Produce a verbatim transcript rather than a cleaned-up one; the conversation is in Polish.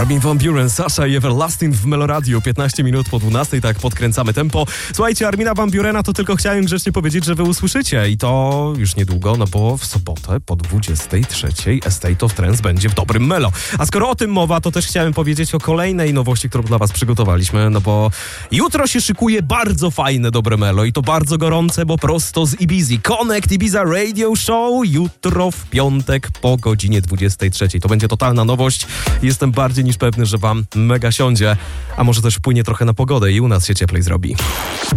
Armin van Buuren, Sasha i Everlasting w Meloradiu. piętnaście minut po dwunastej, tak podkręcamy tempo. Słuchajcie, Armina van Buurena to tylko chciałem grzecznie powiedzieć, że wy usłyszycie i to już niedługo, no bo w sobotę po dwudziestej trzeciej Estate of Trance będzie w dobrym Melo. A skoro o tym mowa, to też chciałem powiedzieć o kolejnej nowości, którą dla was przygotowaliśmy, no bo jutro się szykuje bardzo fajne dobre Melo i to bardzo gorące, bo prosto z Ibizy. Connect Ibiza Radio Show jutro w piątek po godzinie dwudziestej trzeciej. To będzie totalna nowość. Jestem bardziej niż pewny, że wam mega siądzie, a może też wpłynie trochę na pogodę i u nas się cieplej zrobi.